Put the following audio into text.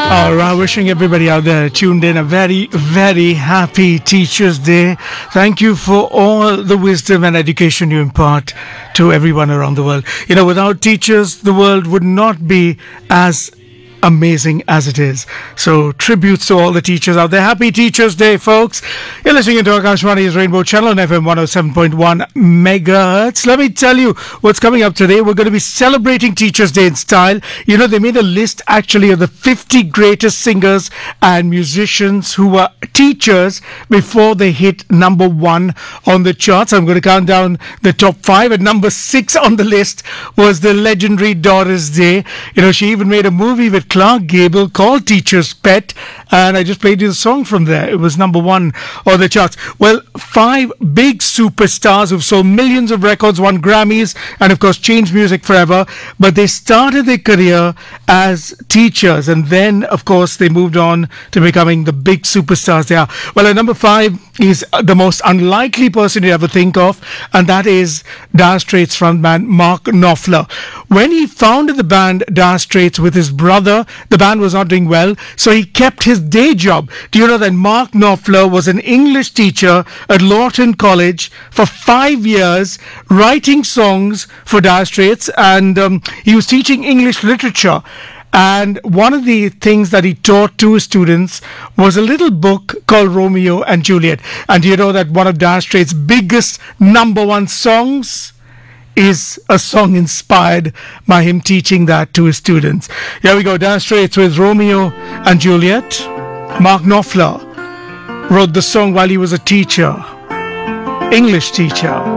All right, wishing everybody out there tuned in a very, very happy Teachers' Day. Thank you for all the wisdom and education you impart to everyone around the world. You know, without teachers, the world would not be as amazing as it is. So tributes to all the teachers out there. Happy Teachers' Day, folks. You're listening to Akashvani's Rainbow Channel on FM 107.1 megahertz. Let me tell you what's coming up today. We're going to be celebrating Teachers' Day in style. You know, they made a list actually of the 50 greatest singers and musicians who were teachers before they hit number 1 on the charts. I'm going to count down the top 5. At number 6 on the list was the legendary Doris Day. You know, she even made a movie with Clark Gable called Teacher's Pet, and I just played you the song from there. It was number 1 on the charts. Well, 5 big superstars who've sold millions of records, won Grammys, and of course changed music forever, but they started their career as teachers, and then of course they moved on to becoming the big superstars they are. Well, at number 5 is the most unlikely person you ever think of, and that is Dire Straits frontman Mark Knopfler. When he founded the band Dire Straits with his brother, the band was not doing well, so he kept his day job. Do you know that Mark Knopfler was an English teacher at Lawton College for 5 years, writing songs for Dire Straits, and he was teaching English literature. And one of the things that he taught to his students was a little book called Romeo and Juliet. And do you know that one of Dire Straits' biggest number 1 songs is a song inspired by him teaching that to his students? Here we go, Dire Straits with Romeo and Juliet. Mark Knopfler wrote the song while he was a teacher, English teacher.